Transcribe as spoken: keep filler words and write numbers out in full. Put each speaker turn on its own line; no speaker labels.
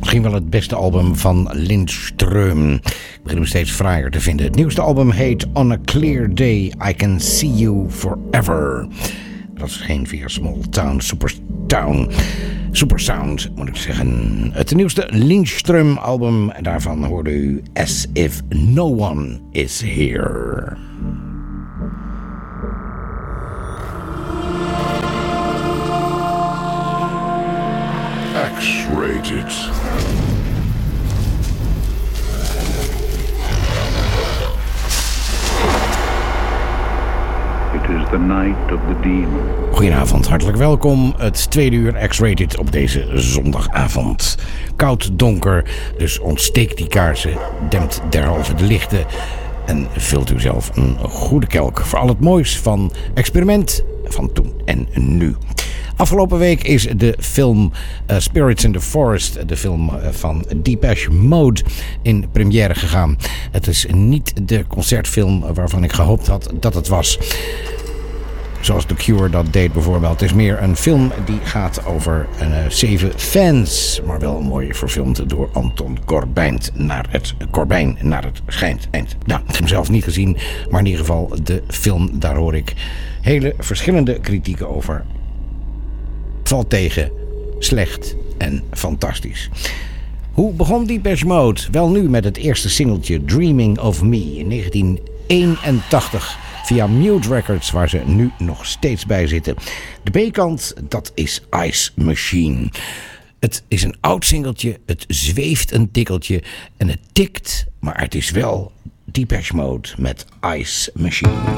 misschien wel het beste album van Lindström. Ik begin hem steeds fraaier te vinden. Het nieuwste album heet On a Clear Day, I Can See You Forever. Dat is geen via Small Town Supertown. Supersound, moet ik zeggen. Het nieuwste Lindström album, en daarvan hoorde u As If No One Is Here.
X-rated.
It is the night of the demon.
Goedenavond, hartelijk welkom. Het tweede uur X-rated op deze zondagavond. Koud, donker, dus ontsteekt die kaarsen, dempt derhalve de lichten en vult u zelf een goede kelk voor al het moois van Experiment van toen en nu. Afgelopen week is de film uh, Spirits in the Forest, de film uh, van Depeche Mode, in première gegaan. Het is niet de concertfilm waarvan ik gehoopt had dat het was. Zoals The Cure dat deed bijvoorbeeld. Het is meer een film die gaat over uh, zeven fans. Maar wel mooi verfilmd door Anton Corbijn naar het, Corbijn naar het schijnt. Nou, ik heb hem zelf niet gezien. Maar in ieder geval de film, daar hoor ik hele verschillende kritieken over. Valt tegen, slecht en fantastisch. Hoe begon Depeche Mode? Wel nu met het eerste singeltje Dreaming of Me in negentien eenentachtig via Mute Records, waar ze nu nog steeds bij zitten. De B-kant, dat is Ice Machine. Het is een oud singeltje, het zweeft een tikkeltje en het tikt, maar het is wel Depeche Mode met Ice Machine.